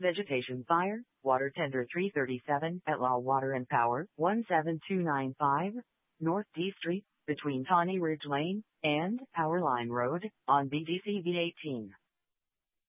Vegetation fire, water tender 337 at Law Water and Power, 17295, North D Street, between Tawny Ridge Lane and Power Line Road, on BDCV 18.